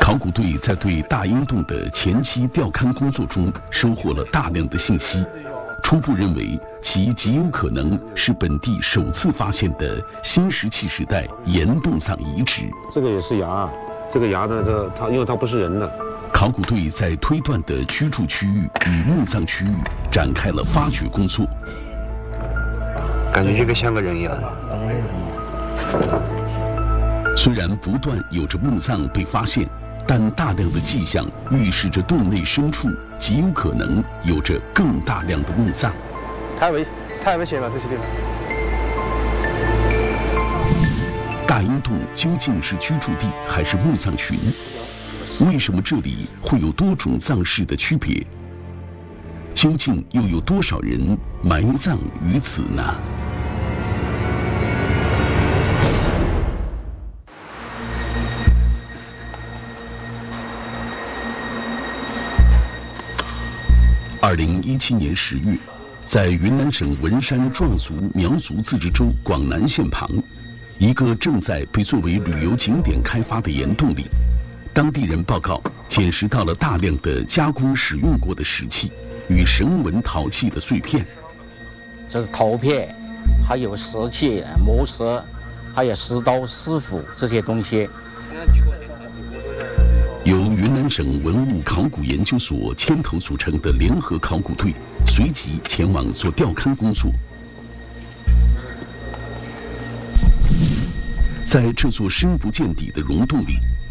考古队在对大英洞的前期调勘工作中收获了大量的信息，初步认为其极有可能是本地首次发现的新石器时代岩洞葬遗址。 这个也是崖，这个崖呢，因为它不是人的。 考古队在推断的居住区域与墓葬区域展开了发掘工作。 感觉这个像个人一样。 虽然不断有着墓葬被发现，但大量的迹象预示着洞内深处极有可能有着更大量的墓葬。 太危险了，这些地方。 大英洞究竟是居住地还是墓葬群？为什么这里会有多种葬式的区别？究竟又有多少人埋葬于此呢？2017年10月，在云南省文山壮族苗族自治州广南县旁，一个正在被作为旅游景点开发的岩洞里，当地人报告捡拾到了大量的加工使用过的石器与绳纹陶器的碎片。 这是陶片，还有石器、磨石，还有石刀、石斧这些东西。 由云南省文物考古研究所牵头组成的联合考古队随即前往做调勘工作。在这座深不见底的溶洞里，